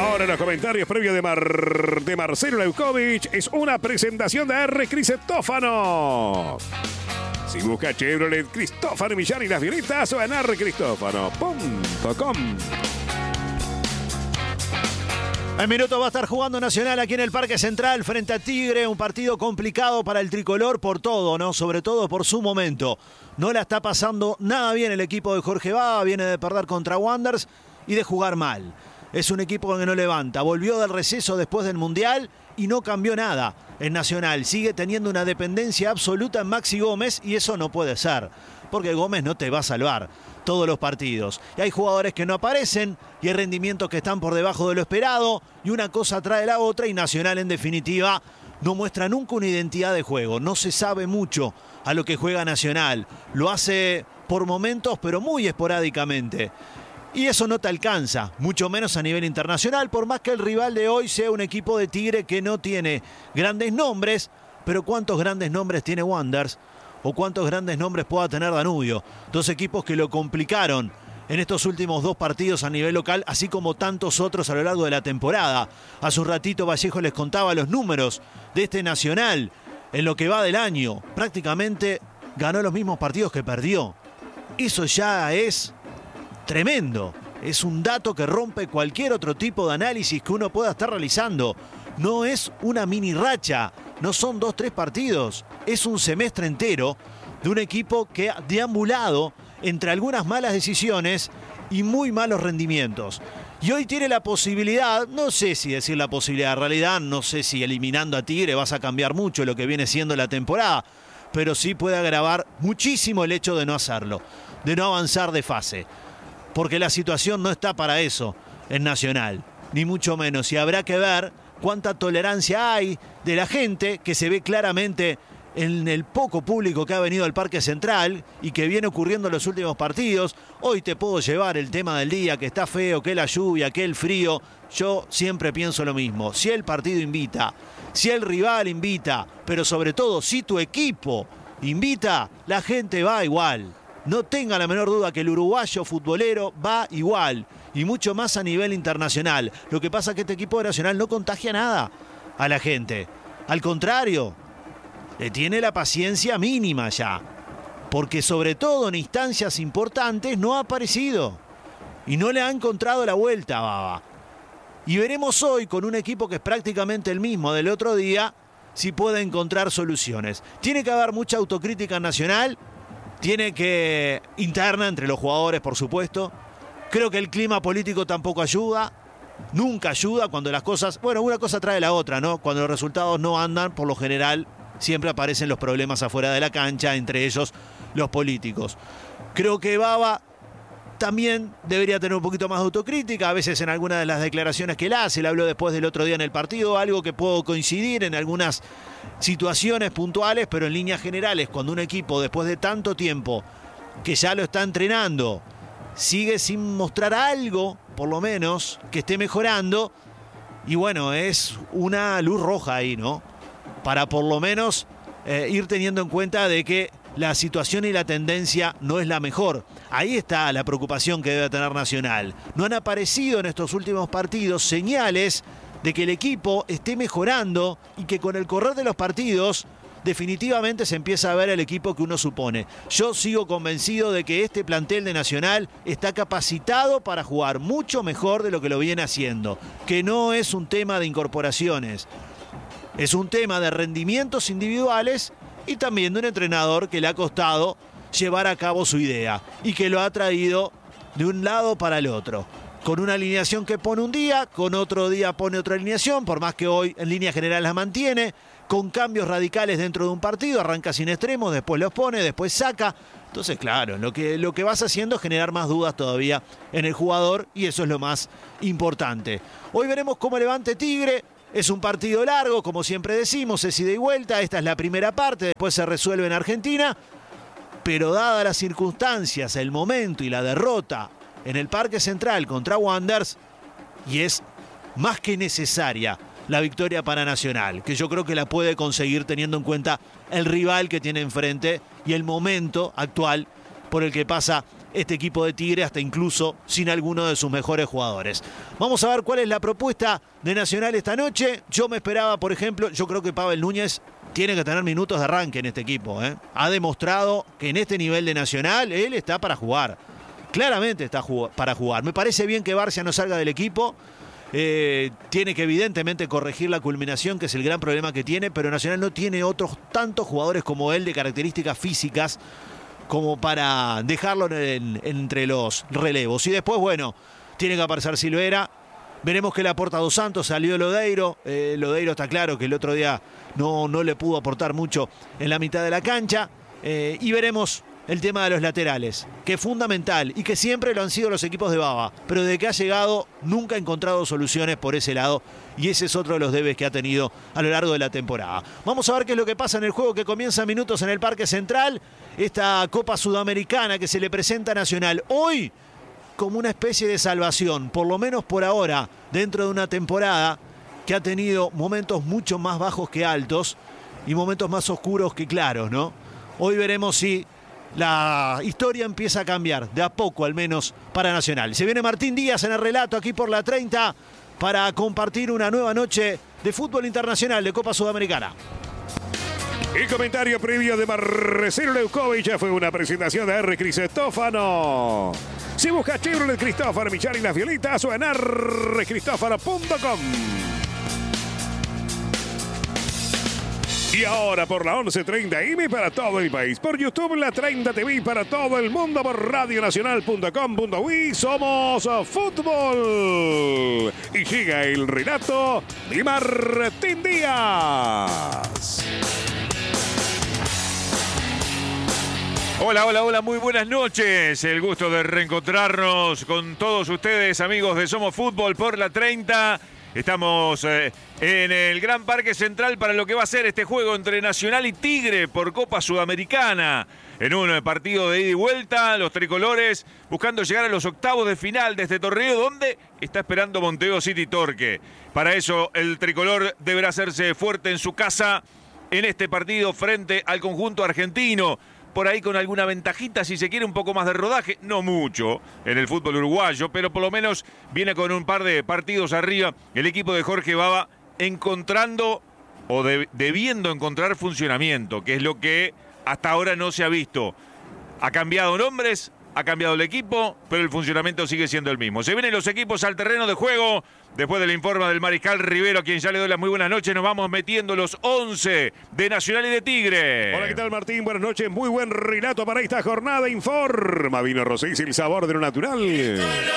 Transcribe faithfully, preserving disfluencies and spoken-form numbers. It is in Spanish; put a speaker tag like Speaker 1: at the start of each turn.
Speaker 1: Ahora en los comentarios previos de, Mar... de Marcelo Leukovic es una presentación de R. Cristófano. Si busca Chevrolet Cristófano Millán y las violetas o en r cristófano punto com.
Speaker 2: En minutos va a estar jugando Nacional aquí en el Parque Central frente a Tigre, un partido complicado para el tricolor por todo, ¿no? Sobre todo por su momento. No la está pasando nada bien el equipo de Jorge Baba, viene de perder contra Wanderers y de jugar mal. Es un equipo que no levanta, volvió del receso después del Mundial y no cambió nada en Nacional. Sigue teniendo una dependencia absoluta en Maxi Gómez y eso no puede ser, porque Gómez no te va a salvar todos los partidos. Y hay jugadores que no aparecen y hay rendimientos que están por debajo de lo esperado y una cosa trae la otra y Nacional en definitiva no muestra nunca una identidad de juego. No se sabe mucho a lo que juega Nacional. Lo hace por momentos pero muy esporádicamente. Y eso no te alcanza, mucho menos a nivel internacional, por más que el rival de hoy sea un equipo de Tigre que no tiene grandes nombres, pero ¿cuántos grandes nombres tiene Wanderers? ¿O cuántos grandes nombres pueda tener Danubio? Dos equipos que lo complicaron en estos últimos dos partidos a nivel local, así como tantos otros a lo largo de la temporada. Hace un ratito Vallejo les contaba los números de este Nacional en lo que va del año. Prácticamente ganó los mismos partidos que perdió. Eso ya es tremendo. Es un dato que rompe cualquier otro tipo de análisis que uno pueda estar realizando. No es una mini racha, no son dos, tres partidos. Es un semestre entero de un equipo que ha deambulado entre algunas malas decisiones y muy malos rendimientos. Y hoy tiene la posibilidad, no sé si decir la posibilidad, en realidad no sé si eliminando a Tigre vas a cambiar mucho lo que viene siendo la temporada, pero sí puede agravar muchísimo el hecho de no hacerlo, de no avanzar de fase. Porque la situación no está para eso en Nacional, ni mucho menos. Y habrá que ver cuánta tolerancia hay de la gente que se ve claramente en el poco público que ha venido al Parque Central y que viene ocurriendo en los últimos partidos. Hoy te puedo llevar el tema del día, que está feo, que la lluvia, que el frío. Yo siempre pienso lo mismo. Si el partido invita, si el rival invita, pero sobre todo si tu equipo invita, la gente va igual. No tenga la menor duda que el uruguayo futbolero va igual, y mucho más a nivel internacional. Lo que pasa es que este equipo de Nacional no contagia nada a la gente. Al contrario, le tiene la paciencia mínima ya, porque sobre todo en instancias importantes no ha aparecido y no le ha encontrado la vuelta a Baba. Y veremos hoy con un equipo que es prácticamente el mismo del otro día si puede encontrar soluciones. Tiene que haber mucha autocrítica nacional. Tiene que interna entre los jugadores, por supuesto. Creo que el clima político tampoco ayuda. Nunca ayuda cuando las cosas... Bueno, una cosa trae la otra, ¿no? Cuando los resultados no andan, por lo general, siempre aparecen los problemas afuera de la cancha, entre ellos los políticos. Creo que Baba también debería tener un poquito más de autocrítica. A veces en algunas de las declaraciones que él hace, él habló después del otro día en el partido, algo que puedo coincidir en algunas situaciones puntuales, pero en líneas generales, cuando un equipo después de tanto tiempo que ya lo está entrenando sigue sin mostrar algo, por lo menos, que esté mejorando, y bueno, es una luz roja ahí, ¿no? Para por lo menos eh, ir teniendo en cuenta de que la situación y la tendencia no es la mejor. Ahí está la preocupación que debe tener Nacional. No han aparecido en estos últimos partidos señales de que el equipo esté mejorando y que con el correr de los partidos definitivamente se empieza a ver el equipo que uno supone. Yo sigo convencido de que este plantel de Nacional está capacitado para jugar mucho mejor de lo que lo viene haciendo, que no es un tema de incorporaciones, es un tema de rendimientos individuales y también de un entrenador que le ha costado llevar a cabo su idea y que lo ha traído de un lado para el otro. Con una alineación que pone un día, con otro día pone otra alineación, por más que hoy en línea general la mantiene, con cambios radicales dentro de un partido, arranca sin extremos, después los pone, después saca. Entonces, claro, lo que, lo que vas haciendo es generar más dudas todavía en el jugador y eso es lo más importante. Hoy veremos cómo levante Tigre. Es un partido largo, como siempre decimos, es ida y vuelta. Esta es la primera parte, después se resuelve en Argentina. Pero dadas las circunstancias, el momento y la derrota en el Parque Central contra Wanderers, y es más que necesaria la victoria para Nacional, que yo creo que la puede conseguir teniendo en cuenta el rival que tiene enfrente y el momento actual por el que pasa este equipo de Tigre, hasta incluso sin alguno de sus mejores jugadores. Vamos a ver cuál es la propuesta de Nacional esta noche. Yo me esperaba, por ejemplo, yo creo que Pavel Núñez tiene que tener minutos de arranque en este equipo, ¿eh? Ha demostrado que en este nivel de Nacional él está para jugar. Claramente está jug- para jugar. Me parece bien que Barcia no salga del equipo. Eh, tiene que evidentemente corregir la culminación, que es el gran problema que tiene, pero Nacional no tiene otros tantos jugadores como él de características físicas como para dejarlo en, en, entre los relevos. Y después, bueno, tiene que aparecer Silvera. Veremos qué le aporta Dos Santos. Salió Lodeiro. Eh, Lodeiro está claro que el otro día no, no le pudo aportar mucho en la mitad de la cancha. Eh, y veremos el tema de los laterales, que es fundamental y que siempre lo han sido los equipos de Baba, pero desde que ha llegado nunca ha encontrado soluciones por ese lado, y ese es otro de los debes que ha tenido a lo largo de la temporada. Vamos a ver qué es lo que pasa en el juego que comienza minutos en el Parque Central, esta Copa Sudamericana que se le presenta a Nacional hoy como una especie de salvación, por lo menos por ahora, dentro de una temporada que ha tenido momentos mucho más bajos que altos y momentos más oscuros que claros, ¿no? Hoy veremos si la historia empieza a cambiar, de a poco al menos, para Nacional. Se viene Martín Díaz en el relato aquí por la treinta para compartir una nueva noche de fútbol internacional de Copa Sudamericana.
Speaker 1: El comentario previo de Marcelo Leukovic ya fue una presentación de R. Cristófano. Si busca Chevrolet Cristófano, Millán y las Violetas o en r cristófano punto com. Y ahora por la once treinta eme para todo el país. Por YouTube, la treinta T V para todo el mundo. Por radionacional punto com punto uy. Somos fútbol. Y llega el relato de Martín Díaz.
Speaker 3: Hola, hola, hola, muy buenas noches. El gusto de reencontrarnos con todos ustedes, amigos de Somos Fútbol por la treinta. Estamos eh, en el Gran Parque Central para lo que va a ser este juego entre Nacional y Tigre por Copa Sudamericana. En un partido de ida y vuelta, los tricolores buscando llegar a los octavos de final de este torneo, donde está esperando Montevideo City Torque. Para eso, el tricolor deberá hacerse fuerte en su casa en este partido frente al conjunto argentino. Por ahí con alguna ventajita, si se quiere, un poco más de rodaje, no mucho en el fútbol uruguayo, pero por lo menos viene con un par de partidos arriba el equipo de Jorge Baba, encontrando o de, debiendo encontrar funcionamiento, que es lo que hasta ahora no se ha visto. Ha cambiado nombres, ha cambiado el equipo, pero el funcionamiento sigue siendo el mismo. Se vienen los equipos al terreno de juego. Después del informe del Mariscal Rivero, a quien ya le doy las muy buenas noches, nos vamos metiendo los once de Nacional y de Tigre.
Speaker 1: Hola, ¿qué tal, Martín? Buenas noches. Muy buen relato para esta jornada. Informa Vino Rosés, el sabor de lo natural.